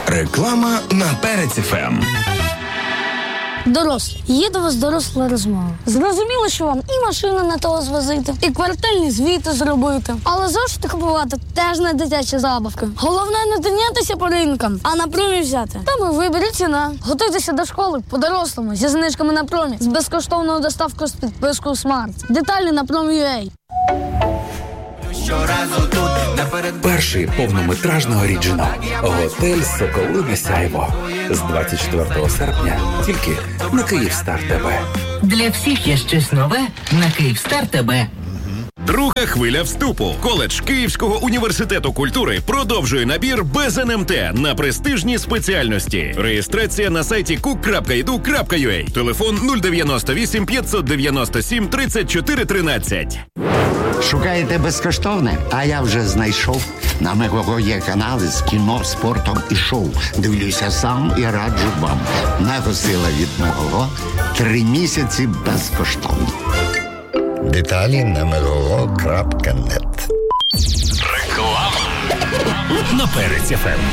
Реклама на Перець ФМ. Дорослі. Є до вас доросла розмова. Зрозуміло, що вам і машину не того звозити, і квартальні звіти зробити. Але зошити купувати теж не дитячі забавки. Головне не тинятися по ринкам, а на промі взяти. Там і виберіть ціна. Готуйтеся до школи по-дорослому, зі знижками на промі, з безкоштовною доставкою з підпискою Smart. Деталі на Prom.ua. Перший повнометражний оригінал «Готель Соколине Сяйво» з 24 серпня тільки на Київстар ТБ. Для всіх є щось нове на Київстар ТБ. Друга хвиля вступу. Коледж Київського університету культури продовжує набір без НМТ на престижні спеціальності. Реєстрація на сайті cook.edu.ua. Телефон 098 597 34 13. Шукаєте безкоштовне? А я вже знайшов. На Мегаго є канали з кіно, спортом і шоу. Дивлюся сам і раджу вам. Мегасила від Мегаго. 3 місяці безкоштовно. Деталі на megogo.net. Реклама на Перець ФМ.